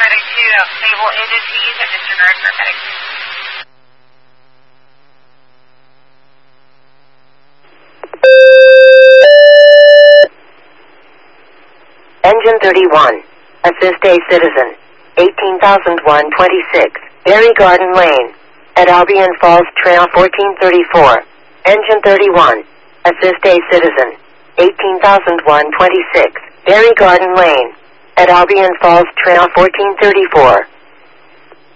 paramedic to Sable Indices and disregard paramedic. Engine 31. Assist a citizen. 18,126. Berry Garden Lane. At Albion Falls Trail 1434. Engine 31. Assist a citizen. 18,126. Berry Garden Lane. At Albion Falls Trail 1434.